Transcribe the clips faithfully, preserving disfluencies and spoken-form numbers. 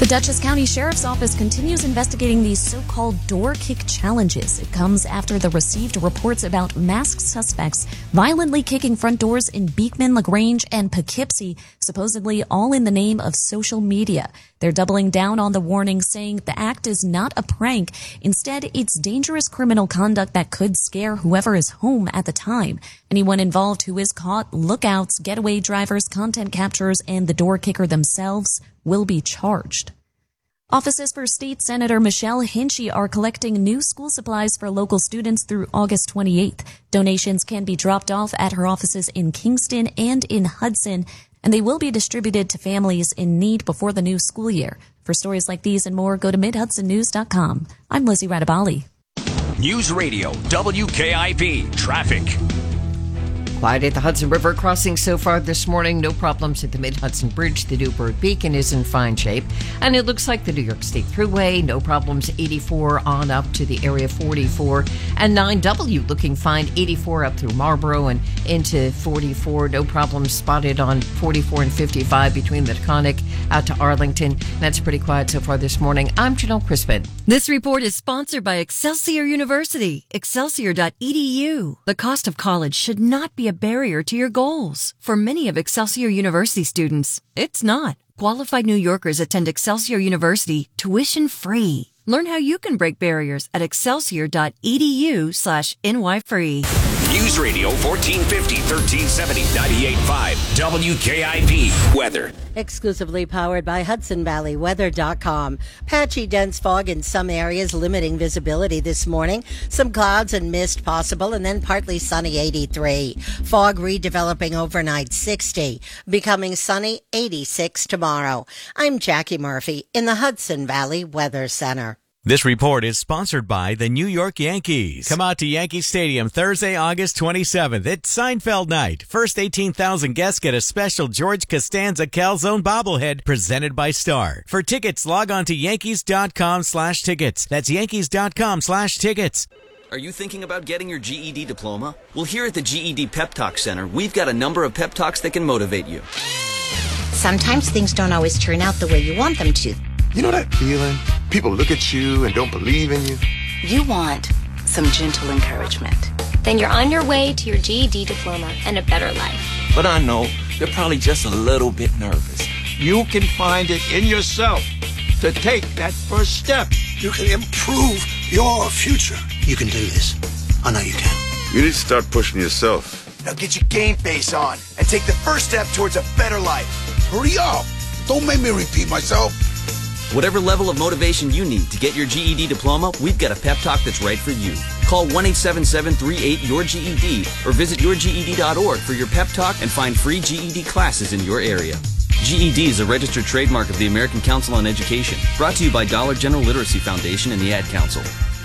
The Dutchess County Sheriff's Office continues investigating these so-called door kick challenges. It comes after the received reports about masked suspects violently kicking front doors in Beekman, LaGrange, and Poughkeepsie, supposedly all in the name of social media. They're doubling down on the warning, saying the act is not a prank. Instead, it's dangerous criminal conduct that could scare whoever is home at the time. Anyone involved who is caught, lookouts, getaway drivers, content capturers, and the door kicker themselves will be charged. Offices for State Senator Michelle Hinchy are collecting new school supplies for local students through August twenty-eighth. Donations can be dropped off at her offices in Kingston and in Hudson, and they will be distributed to families in need before the new school year. For stories like these and more, go to mid hudson news dot com. I'm Lizzie Radabali. News Radio W K I P Traffic. Quiet at the Hudson River crossing so far this morning. No problems at the Mid-Hudson Bridge. The Newburgh Beacon is in fine shape. And it looks like the New York State Thruway. No problems eighty-four on up to the area forty-four. And nine W looking fine. eighty-four up through Marlboro and into forty-four. No problems spotted on forty-four and fifty-five between the Taconic out to Arlington. That's pretty quiet so far this morning. I'm Janelle Crispin. This report is sponsored by Excelsior University. Excelsior dot e d u. The cost of college should not be a barrier to your goals. For many of Excelsior University students, it's not. Qualified New Yorkers attend Excelsior University tuition free. Learn how you can break barriers at excelsior dot e d u slash n y free. News Radio fourteen fifty, thirteen seventy, ninety-eight point five W K I P Weather. Exclusively powered by Hudson Valley Weather dot com. Patchy dense fog in some areas limiting visibility this morning. Some clouds and mist possible, and then partly sunny eighty-three. Fog redeveloping overnight sixty. Becoming sunny eighty-six tomorrow. I'm Jackie Murphy in the Hudson Valley Weather Center. This report is sponsored by the New York Yankees. Come out to Yankee Stadium Thursday, August twenty-seventh. It's Seinfeld night. First eighteen thousand guests get a special George Costanza Calzone bobblehead presented by Star. For tickets, log on to yankees dot com slash tickets. That's yankees dot com slash tickets. Are you thinking about getting your G E D diploma? Well, here at the G E D Pep Talk Center, we've got a number of pep talks that can motivate you. Sometimes things don't always turn out the way you want them to. You know that feeling? People look at you and don't believe in you. You want some gentle encouragement. Then you're on your way to your G E D diploma and a better life. But I know they're probably just a little bit nervous. You can find it in yourself to take that first step. You can improve your future. You can do this. I know you can. You need to start pushing yourself. Now get your game face on and take the first step towards a better life. Hurry up. Don't make me repeat myself. Whatever level of motivation you need to get your G E D diploma, we've got a pep talk that's right for you. Call one eight seven seven, three eight, your G E D or visit your G E D dot org for your pep talk and find free G E D classes in your area. G E D is a registered trademark of the American Council on Education. Brought to you by Dollar General Literacy Foundation and the Ad Council.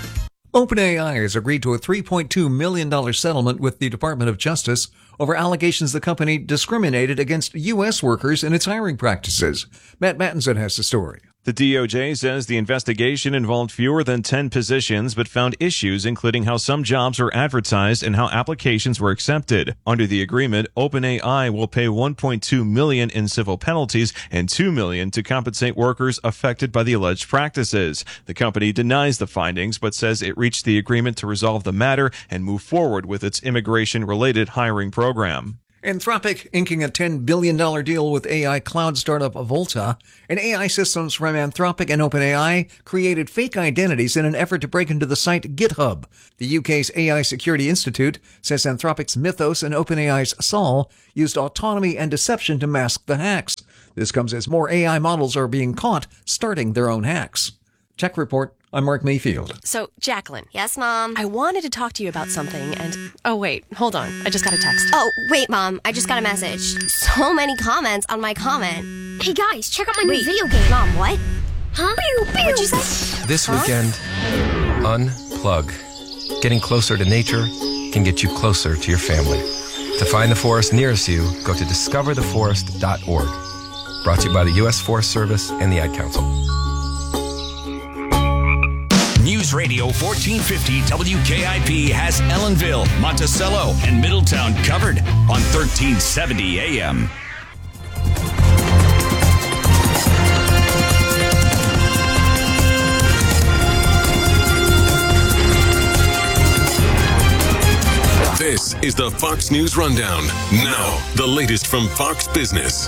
OpenAI has agreed to a three point two million dollars settlement with the Department of Justice over allegations the company discriminated against U S workers in its hiring practices. Matt Mattinson has the story. The D O J says the investigation involved fewer than ten positions, but found issues including how some jobs were advertised and how applications were accepted. Under the agreement, OpenAI will pay one point two million dollars in civil penalties and two million dollars to compensate workers affected by the alleged practices. The company denies the findings, but says it reached the agreement to resolve the matter and move forward with its immigration-related hiring program. Anthropic inking a ten billion dollars deal with A I cloud startup Volta, and A I systems from Anthropic and OpenAI created fake identities in an effort to break into the site GitHub. The U K's A I Security Institute says Anthropic's Mythos and OpenAI's Sol used autonomy and deception to mask the hacks. This comes as more A I models are being caught starting their own hacks. Tech Report. I'm Mark Mayfield. So, Jacqueline. Yes, Mom? I wanted to talk to you about something and... Oh, wait. Hold on. I just got a text. Oh, wait, Mom. I just got a message. So many comments on my comment. Hey, guys, check out my wait. new video game. Mom, what? Huh? Pew, pew. What'd you say? This huh? weekend, unplug. Getting closer to nature can get you closer to your family. To find the forest nearest you, go to discover the forest dot org. Brought to you by the U S Forest Service and the Ad Council. News Radio fourteen fifty W K I P has Ellenville, Monticello, and Middletown covered on thirteen seventy A M. the Fox News Rundown. Now, the latest from Fox Business.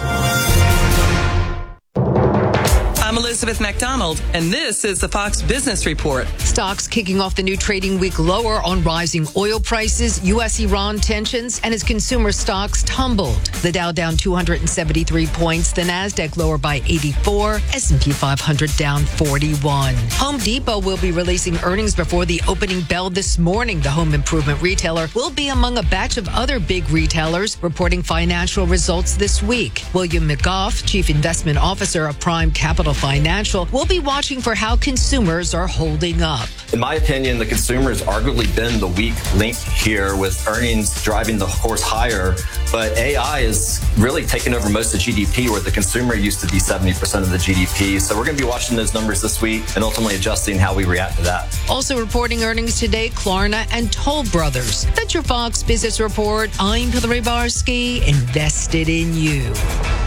I'm Elizabeth McDonald, and this is the Fox Business Report. Stocks kicking off the new trading week lower on rising oil prices, U S Iran tensions, and as consumer stocks tumbled. The Dow down two hundred seventy-three points, the Nasdaq lower by eighty-four, S and P five hundred down forty-one. Home Depot will be releasing earnings before the opening bell this morning. The home improvement retailer will be among a batch of other big retailers reporting financial results this week. William McGough, Chief Investment Officer of Prime Capital Financial, will be watching for how consumers are holding up. In my opinion, the consumer has arguably been the weak link here, with earnings driving the horse higher. But A I is really taking over most of G D P, where the consumer used to be seventy percent of the G D P. So we're going to be watching those numbers this week and ultimately adjusting how we react to that. Also reporting earnings today, Klarna and Toll Brothers. That's your Fox Business Report. I'm Hillary Barsky, invested in you.